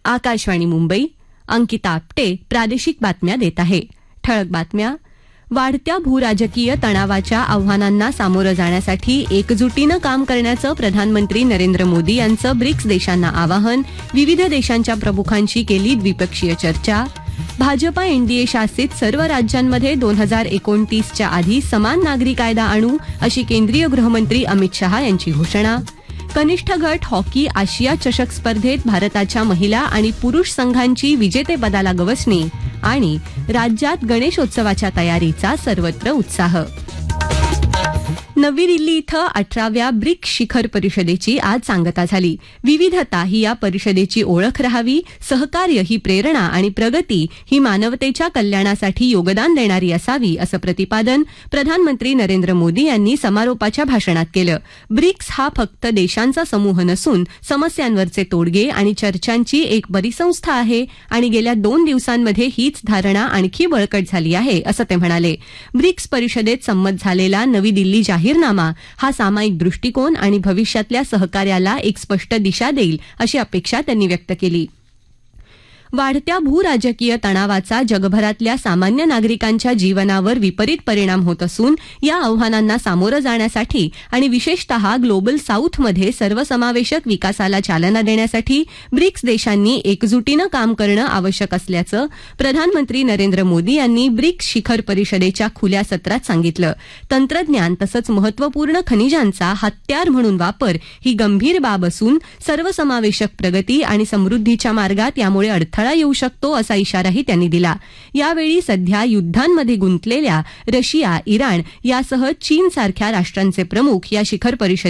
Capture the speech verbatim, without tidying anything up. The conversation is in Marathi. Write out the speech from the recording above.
आकाशवाणी मुंबई. अंकिता आपटे प्रादेशिक बातम्या देत आहे. ठळक बातम्या. वाढत्या भूराजकीय तणावाच्या आव्हानांना सामोरं जाण्यासाठी एकजुटीनं काम करण्याचं प्रधानमंत्री नरेंद्र मोदी यांचं ब्रिक्स देशांना आवाहन. विविध देशांच्या प्रमुखांशी केली द्विपक्षीय चर्चा. भाजपा एनडीए शासित सर्व राज्यांमध्ये दोन हजार एकोणतीसच्या आधी समान नागरी कायदा आणू अशी केंद्रीय गृहमंत्री अमित शहा यांची घोषणा. कनिष्ठ गट हॉकी आशिया चषक स्पर्धेत भारताच्या महिला आणि पुरुष संघांची विजेतेपदाला गवसणी. आणि राज्यात गणेशोत्सवाच्या तयारीचा सर्वत्र उत्साह. नवी दिल्ली इथं अठराव्या ब्रिक्स शिखर परिषदेची आज सांगता झाली. विविधता ही या परिषदेची ओळख राहावी, सहकार्य ही प्रेरणा आणि प्रगती ही मानवतेच्या कल्याणासाठी योगदान देणारी असावी असं प्रतिपादन प्रधानमंत्री नरेंद्र मोदी यांनी समारोपाच्या भाषणात केलं. ब्रिक्स हा फक्त देशांचा समूह नसून समस्यांवरचे तोडगे आणि चर्चांची एक परिसंस्था आहे आणि गेल्या दोन दिवसांमध्ये हीच धारणा आणखी बळकट झाली आहे असं ते म्हणाले. ब्रिक्स परिषदेत संमत झालेला नवी दिल्ली जाहीरनामा हा सामायिक दृष्टिकोन आणि भविष्यातल्या सहकार्याला एक स्पष्ट दिशा देईल अशी अपेक्षा त्यांनी व्यक्त केली. वाढत्या भूराजकीय तणावाचा जगभरातल्या सामान्य नागरिकांच्या जीवनावर विपरीत परिणाम होत असून या आव्हानांना सामोरं जाण्यासाठी आणि विशेषतः ग्लोबल साऊथमध्ये सर्वसमावेशक विकासाला चालना देण्यासाठी ब्रिक्स देशांनी एकजुटीनं काम करणं आवश्यक असल्याचं प्रधानमंत्री नरेंद्र मोदी यांनी ब्रिक्स शिखर परिषदेच्या खुल्या सत्रात सांगितलं. तंत्रज्ञान तसंच महत्वपूर्ण खनिजांचा हत्यार म्हणून वापर ही गंभीर बाब असून सर्वसमावेशक प्रगती आणि समृद्धीच्या मार्गात यामुळे अडथळा येऊ शकतो असा इशाराही त्यांनी दिला. यावेळी सध्या युद्धांमध्ये गुंतलेल्या रशिया, इराण यासह चीनसारख्या राष्ट्रांचे प्रमुख या शिखर परिषदेत